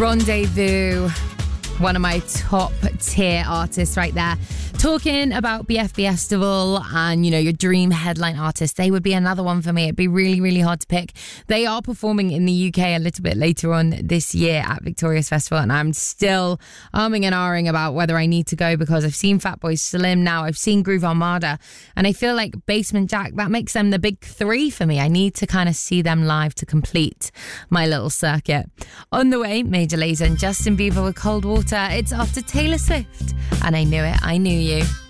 Rendezvous, one of my top tier artists right there. Talking about BF Festival and, your dream headline artist, they would be another one for me. It'd be really, really hard to pick. They are performing in the UK a little bit later on this year at Victorious Festival, and I'm still umming and ahhing about whether I need to go because I've seen Fatboy Slim now, I've seen Groove Armada, and I feel like Basement Jaxx, that makes them the big three for me. I need to kind of see them live to complete my little circuit. On the way, Major Lazer and Justin Bieber with Cold Water. It's after Taylor Swift, and I knew it, I knew you.